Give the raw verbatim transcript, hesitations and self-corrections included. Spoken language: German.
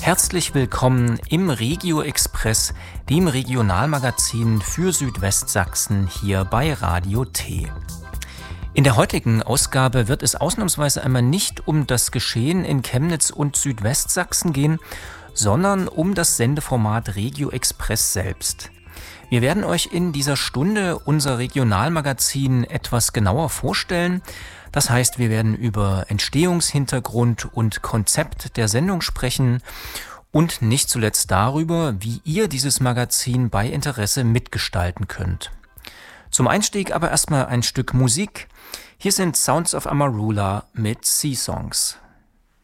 Herzlich willkommen im Regio Express, dem Regionalmagazin für Südwestsachsen hier bei Radio T. In der heutigen Ausgabe wird es ausnahmsweise einmal nicht um das Geschehen in Chemnitz und Südwestsachsen gehen, sondern um das Sendeformat Regio Express selbst. Wir werden euch in dieser Stunde unser Regionalmagazin etwas genauer vorstellen. Das heißt, wir werden über Entstehungshintergrund und Konzept der Sendung sprechen und nicht zuletzt darüber, wie ihr dieses Magazin bei Interesse mitgestalten könnt. Zum Einstieg aber erstmal ein Stück Musik. Hier sind Sounds of Amarula mit Sea Songs.